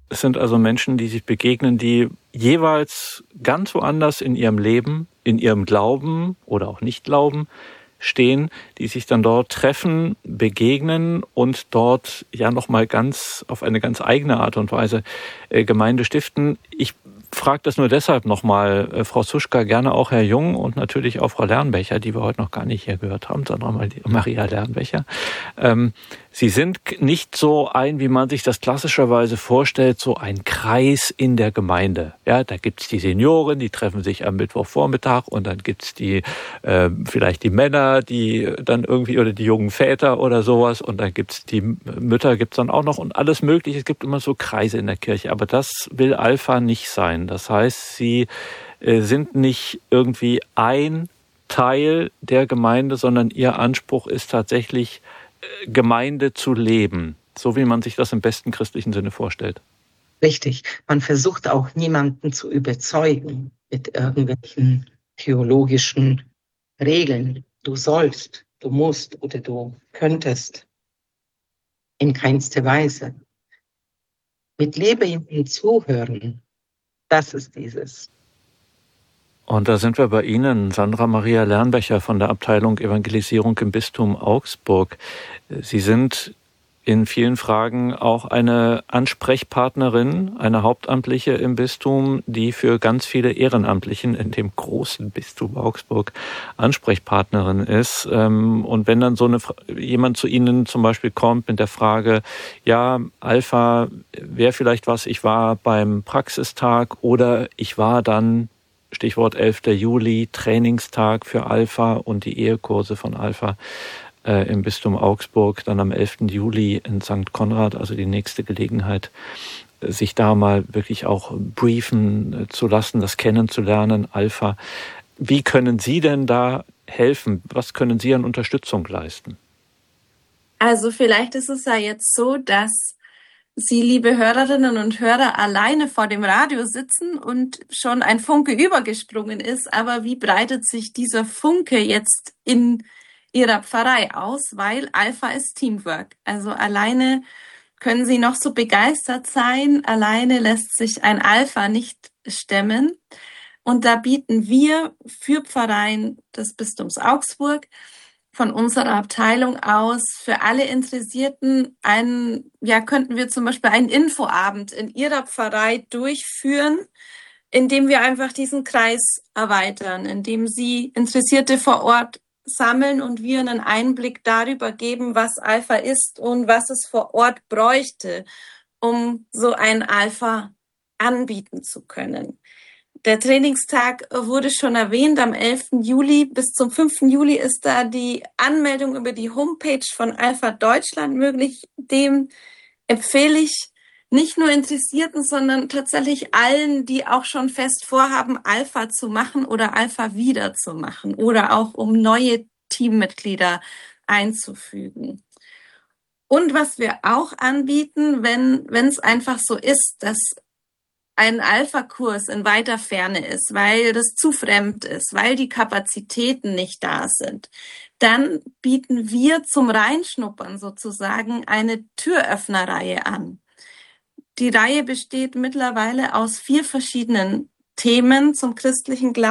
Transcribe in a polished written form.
Es sind also Menschen, die sich begegnen, die jeweils ganz woanders in ihrem Leben, in ihrem Glauben oder auch Nicht-Glauben stehen, die sich dann dort treffen, begegnen und dort ja nochmal ganz auf eine ganz eigene Art und Weise Gemeinde stiften. Ich frage das nur deshalb nochmal, Frau Suschka, gerne auch Herr Jung und natürlich auch Frau Lernbecher, die wir heute noch gar nicht hier gehört haben, sondern mal die Maria Lernbecher. Sie sind nicht so wie man sich das klassischerweise vorstellt, so ein Kreis in der Gemeinde. Ja, da gibt's die Senioren, die treffen sich am Mittwochvormittag und dann gibt's die vielleicht die Männer, die dann irgendwie oder die jungen Väter oder sowas und dann gibt's die Mütter, gibt's dann auch noch und alles Mögliche. Es gibt immer so Kreise in der Kirche, aber das will Alpha nicht sein. Das heißt, sie sind nicht irgendwie ein Teil der Gemeinde, sondern ihr Anspruch ist tatsächlich Gemeinde zu leben, so wie man sich das im besten christlichen Sinne vorstellt. Richtig. Man versucht auch niemanden zu überzeugen mit irgendwelchen theologischen Regeln. Du sollst, du musst oder du könntest. In keinster Weise. Mit lebendem Zuhören, das ist dieses. Und da sind wir bei Ihnen, Sandra Maria Lernbecher von der Abteilung Evangelisierung im Bistum Augsburg. Sie sind in vielen Fragen auch eine Ansprechpartnerin, eine Hauptamtliche im Bistum, die für ganz viele Ehrenamtlichen in dem großen Bistum Augsburg Ansprechpartnerin ist. Und wenn dann jemand zu Ihnen zum Beispiel kommt mit der Frage, ja, Alpha wäre vielleicht was, ich war beim Praxistag oder ich war dann Stichwort 11. Juli, Trainingstag für Alpha und die Ehekurse von Alpha im Bistum Augsburg, dann am 11. Juli in St. Konrad, also die nächste Gelegenheit, sich da mal wirklich auch briefen zu lassen, das kennenzulernen, Alpha. Wie können Sie denn da helfen? Was können Sie an Unterstützung leisten? Also vielleicht ist es ja jetzt so, dass Sie, liebe Hörerinnen und Hörer, alleine vor dem Radio sitzen und schon ein Funke übergesprungen ist. Aber wie breitet sich dieser Funke jetzt in Ihrer Pfarrei aus? Weil Alpha ist Teamwork. Also alleine können Sie noch so begeistert sein. Alleine lässt sich ein Alpha nicht stemmen. Und da bieten wir für Pfarreien des Bistums Augsburg von unserer Abteilung aus für alle Interessierten könnten wir zum Beispiel einen Infoabend in Ihrer Pfarrei durchführen, indem wir einfach diesen Kreis erweitern, indem Sie Interessierte vor Ort sammeln und wir einen Einblick darüber geben, was Alpha ist und was es vor Ort bräuchte, um so ein Alpha anbieten zu können. Der Trainingstag wurde schon erwähnt, am 11. Juli bis zum 5. Juli ist da die Anmeldung über die Homepage von Alpha Deutschland möglich. Dem empfehle ich nicht nur Interessierten, sondern tatsächlich allen, die auch schon fest vorhaben, Alpha zu machen oder Alpha wieder zu machen oder auch um neue Teammitglieder einzufügen. Und was wir auch anbieten, wenn es einfach so ist, dass ein Alpha-Kurs in weiter Ferne ist, weil das zu fremd ist, weil die Kapazitäten nicht da sind, dann bieten wir zum Reinschnuppern sozusagen eine Türöffnerreihe an. Die Reihe besteht mittlerweile aus 4 verschiedenen Themen zum christlichen Glauben.